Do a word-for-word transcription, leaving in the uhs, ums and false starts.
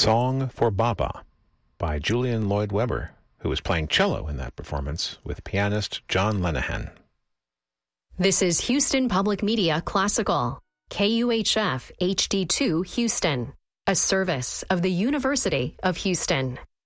Song for Baba by Julian Lloyd Webber, who was playing cello in that performance with pianist John Lenihan. This is Houston Public Media Classical, K U H F H D two Houston, a service of the University of Houston.